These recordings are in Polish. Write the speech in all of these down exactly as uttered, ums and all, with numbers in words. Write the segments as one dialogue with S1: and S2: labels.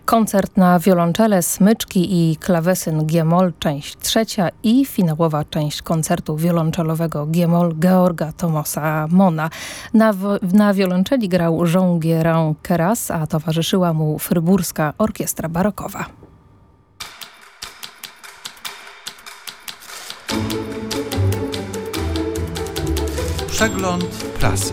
S1: Koncert na wiolonczele, smyczki i klawesyn G-moll, część trzecia i finałowa część koncertu wiolonczelowego G-moll Georga Thomasa Mona. Na, na wiolonczeli grał Jean Guérin Queyras, a towarzyszyła mu Fryburska Orkiestra Barokowa.
S2: Przegląd prasy.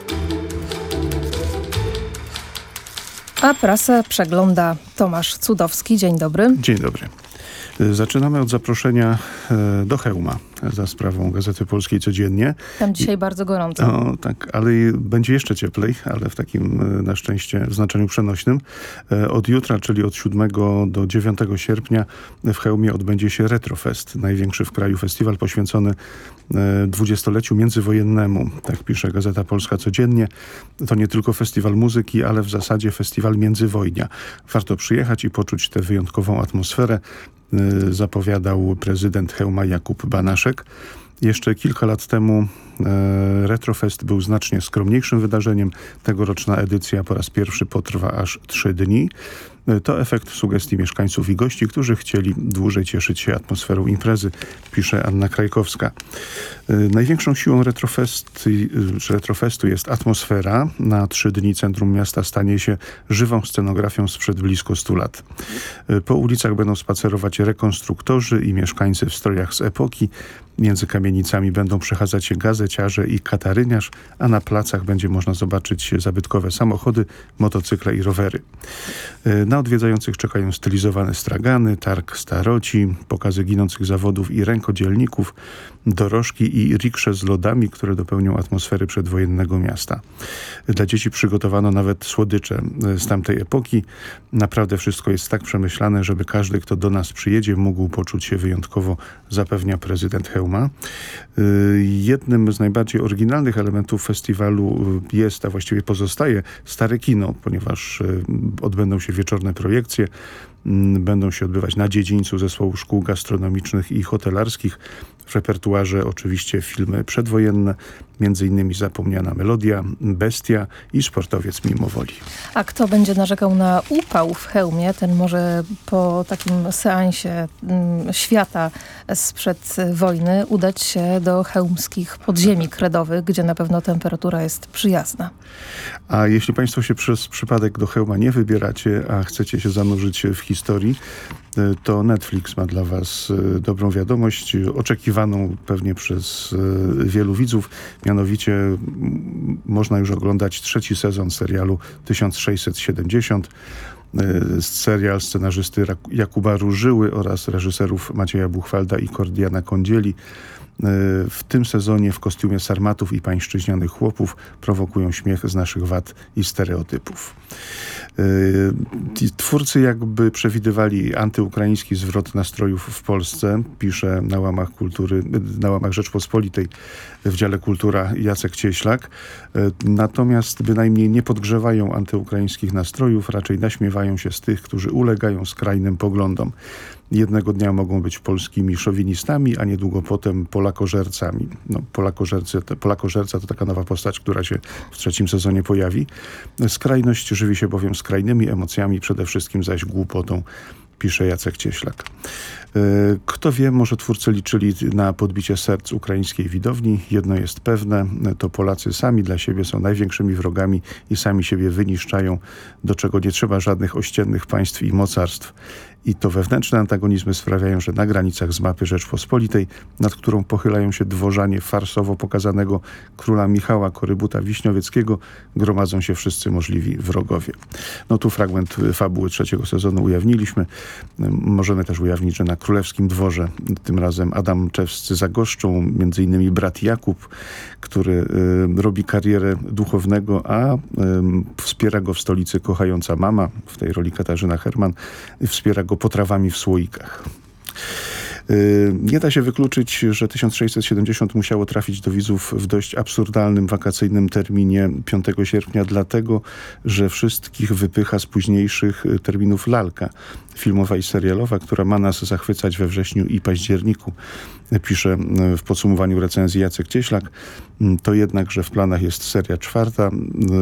S1: A prasę przegląda Tomasz Cudowski. Dzień dobry.
S3: Dzień dobry. Zaczynamy od zaproszenia do Chełma za sprawą Gazety Polskiej Codziennie.
S1: Tam dzisiaj I, bardzo gorąco.
S3: No, tak, ale będzie jeszcze cieplej, ale w takim na szczęście w znaczeniu przenośnym. Od jutra, czyli od siódmego do dziewiątego sierpnia w Chełmie odbędzie się Retrofest, największy w kraju festiwal poświęcony dwudziestoleciu międzywojennemu. Tak pisze Gazeta Polska Codziennie. To nie tylko festiwal muzyki, ale w zasadzie festiwal międzywojnia. Warto przyjechać i poczuć tę wyjątkową atmosferę, zapowiadał prezydent Chełma Jakub Banaszek. Jeszcze kilka lat temu e, Retrofest był znacznie skromniejszym wydarzeniem. Tegoroczna edycja po raz pierwszy potrwa aż trzy dni. E, to efekt sugestii mieszkańców i gości, którzy chcieli dłużej cieszyć się atmosferą imprezy, pisze Anna Krajkowska. E, największą siłą Retrofest, e, Retrofestu jest atmosfera. Na trzy dni centrum miasta stanie się żywą scenografią sprzed blisko stu lat. E, po ulicach będą spacerować rekonstruktorzy i mieszkańcy w strojach z epoki. Między kamienicami będą przechadzać się gazeciarze i kataryniarz, a na placach będzie można zobaczyć zabytkowe samochody, motocykle i rowery. Na odwiedzających czekają stylizowane stragany, targ staroci, pokazy ginących zawodów i rękodzielników, dorożki i riksze z lodami, które dopełnią atmosfery przedwojennego miasta. Dla dzieci przygotowano nawet słodycze z tamtej epoki. Naprawdę wszystko jest tak przemyślane, żeby każdy, kto do nas przyjedzie, mógł poczuć się wyjątkowo, zapewnia prezydent Chełma. Jednym z najbardziej oryginalnych elementów festiwalu jest, a właściwie pozostaje, stare kino, ponieważ odbędą się wieczorne projekcje. Będą się odbywać na dziedzińcu zespołu szkół gastronomicznych i hotelarskich. W repertuarze oczywiście filmy przedwojenne, między innymi Zapomniana melodia, Bestia i Sportowiec mimowoli.
S1: A kto będzie narzekał na upał w Chełmie, ten może po takim seansie mm, świata sprzed wojny udać się do chełmskich podziemi kredowych, gdzie na pewno temperatura jest przyjazna.
S3: A jeśli państwo się przez przypadek do Chełma nie wybieracie, a chcecie się zanurzyć w historii, to Netflix ma dla was dobrą wiadomość, oczekiwaną pewnie przez wielu widzów. Mianowicie można już oglądać trzeci sezon serialu tysiąc sześćset siedemdziesiąt. Serial scenarzysty Jakuba Różyły oraz reżyserów Macieja Buchwalda i Kordiana Kądzieli. W tym sezonie w kostiumie sarmatów i pańszczyźnianych chłopów prowokują śmiech z naszych wad i stereotypów. Twórcy jakby przewidywali antyukraiński zwrot nastrojów w Polsce, pisze na łamach kultury, na łamach Rzeczpospolitej w dziale Kultura Jacek Cieślak. Natomiast bynajmniej nie podgrzewają antyukraińskich nastrojów, raczej naśmiewają się z tych, którzy ulegają skrajnym poglądom. Jednego dnia mogą być polskimi szowinistami, a niedługo potem polakożercami. No, polakożercy, polakożerca to taka nowa postać, która się w trzecim sezonie pojawi. Skrajność żywi się bowiem skrajnymi emocjami, przede wszystkim zaś głupotą, pisze Jacek Cieślak. Kto wie, może twórcy liczyli na podbicie serc ukraińskiej widowni. Jedno jest pewne, to Polacy sami dla siebie są największymi wrogami i sami siebie wyniszczają, do czego nie trzeba żadnych ościennych państw i mocarstw. I to wewnętrzne antagonizmy sprawiają, że na granicach z mapy Rzeczpospolitej, nad którą pochylają się dworzanie farsowo pokazanego króla Michała Korybuta-Wiśniowieckiego, gromadzą się wszyscy możliwi wrogowie. No tu fragment fabuły trzeciego sezonu ujawniliśmy. Możemy też ujawnić, że na królewskim dworze tym razem Adam Czewscy zagoszczą między innymi brat Jakub, który y, robi karierę duchownego, a y, wspiera go w stolicy kochająca mama, w tej roli Katarzyna Herman, wspiera go potrawami w słoikach. Nie da się wykluczyć, że tysiąc sześćset siedemdziesiąt musiało trafić do widzów w dość absurdalnym wakacyjnym terminie piątego sierpnia, dlatego, że wszystkich wypycha z późniejszych terminów lalka filmowa i serialowa, która ma nas zachwycać we wrześniu i październiku. Pisze w podsumowaniu recenzji Jacek Cieślak. To jednak, że w planach jest seria czwarta.